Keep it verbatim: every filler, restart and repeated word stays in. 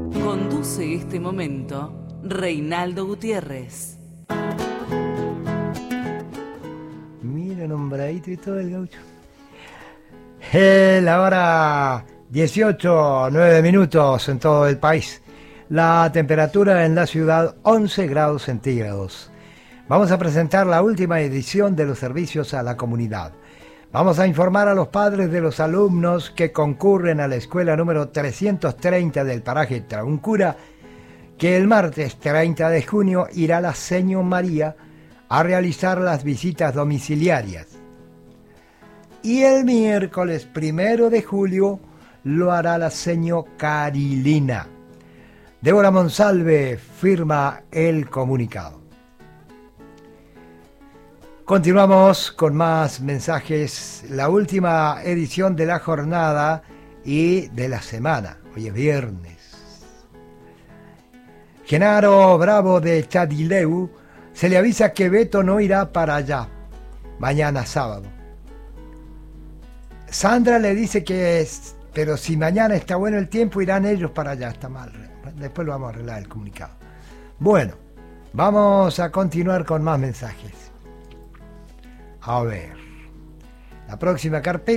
Conduce este momento Reinaldo Gutiérrez. Mira, nombradito y todo el gaucho. Eh, la hora dieciocho, nueve minutos en todo el país. La temperatura en la ciudad once grados centígrados. Vamos a presentar la última edición de los servicios a la comunidad. Vamos a informar a los padres de los alumnos que concurren a la escuela número trescientos treinta del paraje Trauncura que el martes treinta de junio irá la Seño María a realizar las visitas domiciliarias. Y el miércoles primero de julio lo hará la Seño Carilina. Débora Monsalve firma el comunicado. Continuamos con más mensajes. La última edición de la jornada y de la semana. Hoy es viernes. Genaro Bravo de Chadileu se le avisa que Beto no irá para allá mañana sábado. Sandra le dice que es, pero si mañana está bueno el tiempo irán ellos para allá. Está mal. Después lo vamos a arreglar el comunicado. Bueno, vamos a continuar con más mensajes. A ver, la próxima carpeta.